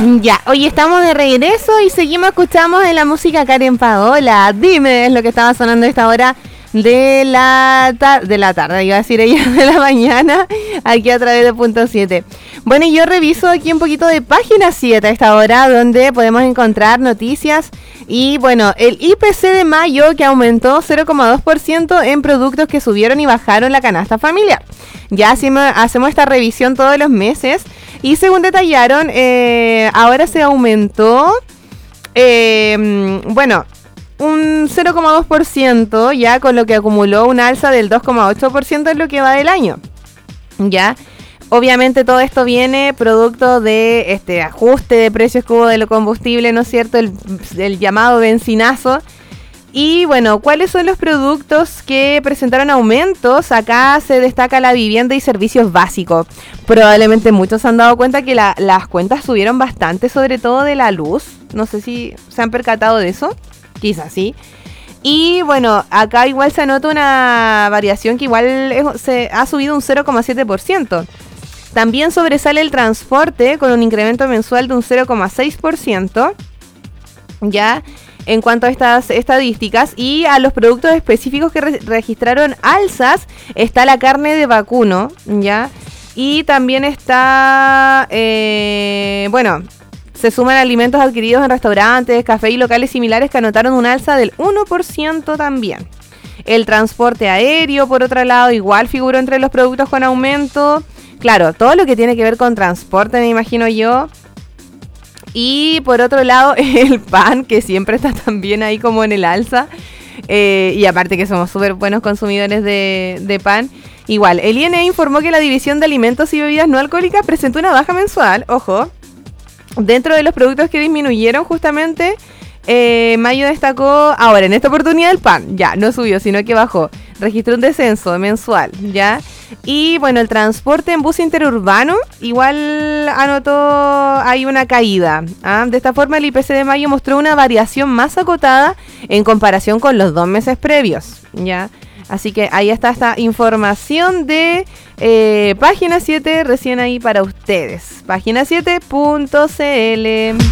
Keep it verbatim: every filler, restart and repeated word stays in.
Ya, hoy estamos de regreso y seguimos, escuchamos en la música Karen Paola. Dime, es lo que estaba sonando a esta hora de la, tar- de la tarde, iba a decir ella, de la mañana, aquí a través de Punto siete. Bueno, y yo reviso aquí un poquito de página siete a esta hora, donde podemos encontrar noticias. Y bueno, el I P C de mayo, que aumentó cero coma dos por ciento en productos que subieron y bajaron la canasta familiar. Ya hacemos, hacemos esta revisión todos los meses. Y según detallaron, eh, ahora se aumentó, eh, bueno, un cero coma dos por ciento, ya con lo que acumuló una alza del dos coma ocho por ciento en lo que va del año. Ya, obviamente todo esto viene producto de este ajuste de precios que hubo de lo combustible, ¿no es cierto? El, el llamado benzinazo. Y bueno, ¿cuáles son los productos que presentaron aumentos? Acá se destaca la vivienda y servicios básicos. Probablemente muchos se han dado cuenta que la, las cuentas subieron bastante, sobre todo de la luz. No sé si se han percatado de eso. Quizás sí. Y bueno, acá igual se anota una variación que igual es, se ha subido un cero coma siete por ciento. También sobresale el transporte con un incremento mensual de un cero coma seis por ciento. Ya. En cuanto a estas estadísticas y a los productos específicos que re- registraron alzas, está la carne de vacuno, ¿ya? Y también está, eh, bueno, se suman alimentos adquiridos en restaurantes, cafés y locales similares que anotaron un alza del uno por ciento también. El transporte aéreo, por otro lado, igual figuró entre los productos con aumento. Claro, todo lo que tiene que ver con transporte, me imagino yo. Y por otro lado, el pan, que siempre está también ahí como en el alza. Eh, y aparte que somos súper buenos consumidores de, de pan. Igual, el I N E informó que la División de Alimentos y Bebidas No Alcohólicas presentó una baja mensual, ojo. Dentro de los productos que disminuyeron justamente, eh, Mayo destacó, ahora en esta oportunidad el pan, ya, no subió, sino que bajó. Registró un descenso mensual, ya. Y bueno, el transporte en bus interurbano igual anotó hay una caída. ¿ah? De esta forma el I P C de mayo mostró una variación más acotada en comparación con los dos meses previos. ¿ya? Así que ahí está esta información de eh, página siete recién ahí para ustedes. página siete punto c l.